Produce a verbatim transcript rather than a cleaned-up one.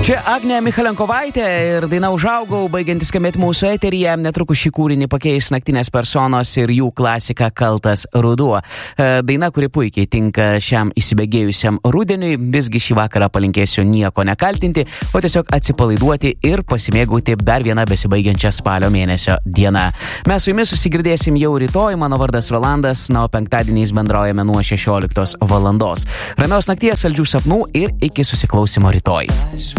Čia Agnė Michalenkovaitė ir daina Užaugau, baigiantis skambėti mūsų eteryje. Netrukus šį kūrinį pakeis Naktinės personos ir jų klasika Kaltas ruduo. Daina, kuri puikiai tinka šiam įsibėgėjusiam rudeniui. Visgi šį vakarą palinkėsiu nieko nekaltinti, o tiesiog atsipalaiduoti ir pasimėgauti dar vieną besibaigiančią spalio mėnesio dieną. Mes su jumis susigirdėsim jau rytoj. Mano vardas Rolandas, na, o penktadieniais bendraujame nuo šešioliktos valandos. Ramios nakties, saldžių sapnų ir iki susiklausimo rytoj.